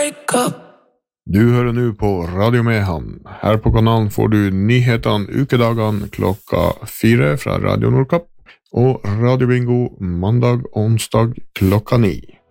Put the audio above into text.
break up. Du hører nå på Radio Mehamn. Her på kanalen får du nyhetene ukedagene klokka 4 fra Radio Nordkapp, og Radio Bingo mandag og onsdag klokka 9.